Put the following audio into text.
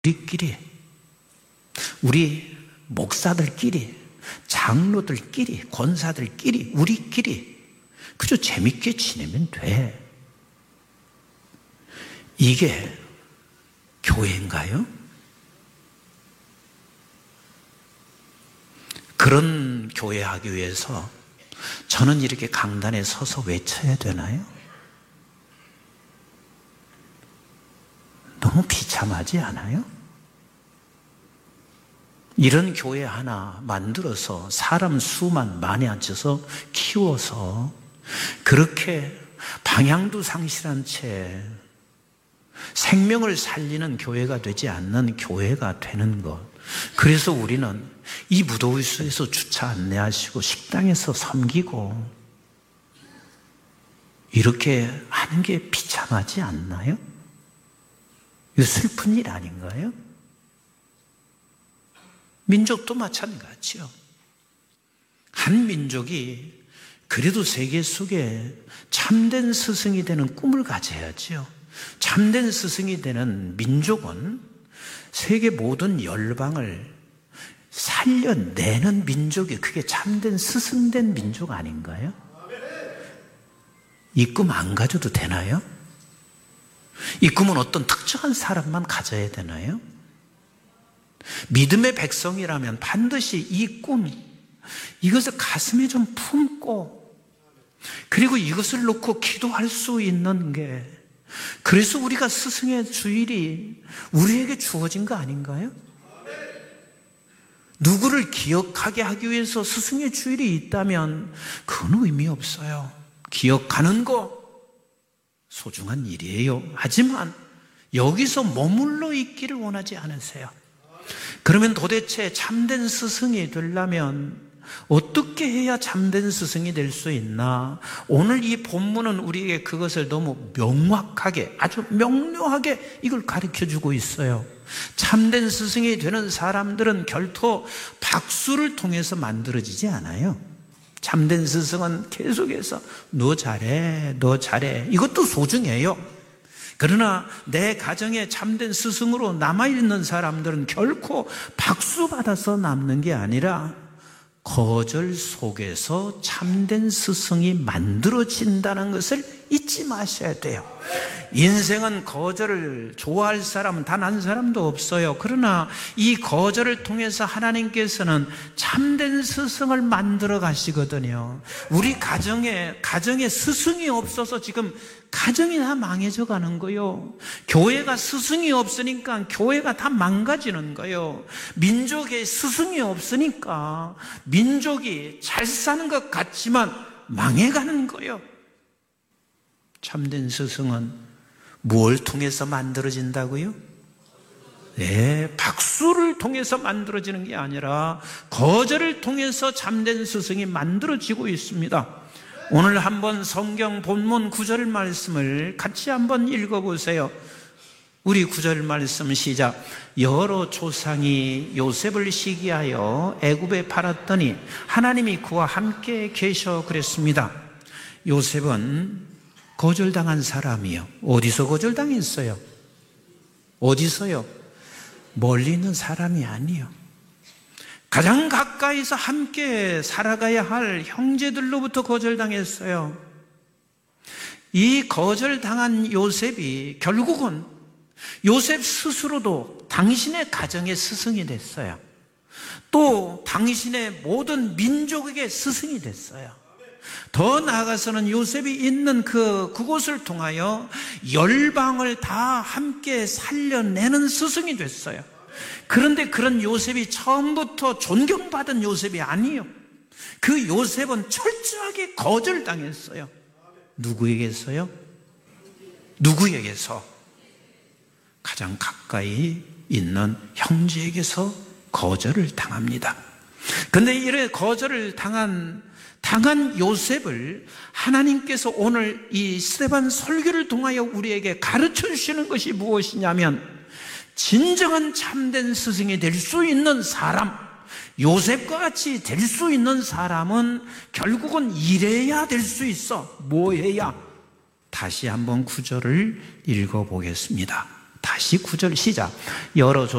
우리끼리, 우리 목사들끼리, 장로들끼리, 권사들끼리, 우리끼리 그저 재밌게 지내면 돼. 이게 교회인가요? 그런 교회 하기 위해서 저는 이렇게 강단에 서서 외쳐야 되나요? 너무 비참하지 않아요? 이런 교회 하나 만들어서 사람 수만 많이 앉혀서 키워서 그렇게 방향도 상실한 채 생명을 살리는 교회가 되지 않는 교회가 되는 것. 그래서 우리는 이 무도회소에서 주차 안내하시고 식당에서 섬기고 이렇게 하는 게 비참하지 않나요? 이거 슬픈 일 아닌가요? 민족도 마찬가지요. 한 민족이 그래도 세계 속에 참된 스승이 되는 꿈을 가져야지요. 참된 스승이 되는 민족은 세계 모든 열방을 살려내는 민족이 그게 참된 스승된 민족 아닌가요? 이 꿈 안 가져도 되나요? 이 꿈은 어떤 특정한 사람만 가져야 되나요? 믿음의 백성이라면 반드시 이 꿈, 이것을 가슴에 좀 품고 그리고 이것을 놓고 기도할 수 있는 게, 그래서 우리가 스승의 주일이 우리에게 주어진 거 아닌가요? 누구를 기억하게 하기 위해서 스승의 주일이 있다면 그건 의미 없어요. 기억하는 거 소중한 일이에요. 하지만 여기서 머물러 있기를 원하지 않으세요. 그러면 도대체 참된 스승이 되려면 어떻게 해야 참된 스승이 될 수 있나? 오늘 이 본문은 우리에게 그것을 너무 명확하게, 아주 명료하게 이걸 가르쳐주고 있어요. 참된 스승이 되는 사람들은 결코 박수를 통해서 만들어지지 않아요. 참된 스승은 계속해서 너 잘해, 너 잘해. 이것도 소중해요. 그러나 내 가정에 참된 스승으로 남아있는 사람들은 결코 박수 받아서 남는 게 아니라 거절 속에서 참된 스승이 만들어진다는 것을 잊지 마셔야 돼요. 인생은 거절을 좋아할 사람은 단 한 사람도 없어요. 그러나 이 거절을 통해서 하나님께서는 참된 스승을 만들어 가시거든요. 우리 가정에 스승이 없어서 지금 가정이 다 망해져 가는 거요. 교회가 스승이 없으니까 교회가 다 망가지는 거요. 민족에 스승이 없으니까 민족이 잘 사는 것 같지만 망해가는 거요. 참된 스승은 뭘 통해서 만들어진다고요? 네, 박수를 통해서 만들어지는 게 아니라 거절을 통해서 참된 스승이 만들어지고 있습니다. 오늘 한번 성경 본문 9절 말씀을 같이 한번 읽어보세요. 우리 9절 말씀 시작. 여러 조상이 요셉을 시기하여 애굽에 팔았더니 하나님이 그와 함께 계셔 그랬습니다. 요셉은 거절당한 사람이요. 어디서 거절당했어요? 어디서요? 멀리 있는 사람이 아니요. 가장 가까이서 함께 살아가야 할 형제들로부터 거절당했어요. 이 거절당한 요셉이 결국은 요셉 스스로도 당신의 가정의 스승이 됐어요. 또 당신의 모든 민족에게 스승이 됐어요. 더 나아가서는 요셉이 있는 그곳을 통하여 열방을 다 함께 살려내는 스승이 됐어요. 그런데 그런 요셉이 처음부터 존경받은 요셉이 아니에요. 그 요셉은 철저하게 거절당했어요. 누구에게서요? 누구에게서? 가장 가까이 있는 형제에게서 거절을 당합니다. 그런데 이래 거절을 당한 요셉을 하나님께서 오늘 이 스데반 설교를 통하여 우리에게 가르쳐 주시는 것이 무엇이냐면, 진정한 참된 스승이 될 수 있는 사람, 요셉과 같이 될 수 있는 사람은 결국은 이래야 될 수 있어. 뭐 해야? 다시 한번 9절을 읽어보겠습니다. 다시 9절 시작. 여러